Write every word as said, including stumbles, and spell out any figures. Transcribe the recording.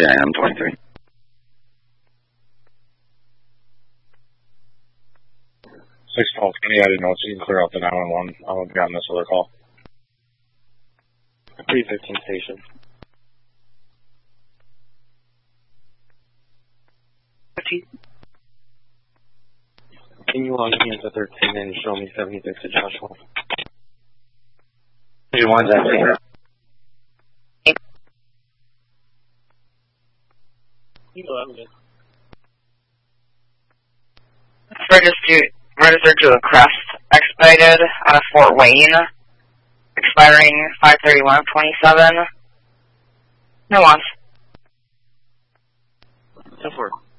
thirty A M twenty-three. six twelve twenty, I didn't know, so you can clear out the nine one one. I'll be on this other call. three fifteen station. fifteen. Can you log me into thirteen and show me seventy-six to Joshua? You want that later? Registered, registered to a crest expedited out of Fort Wayne, expiring five thirty-one of twenty-seven. No wants. ten four.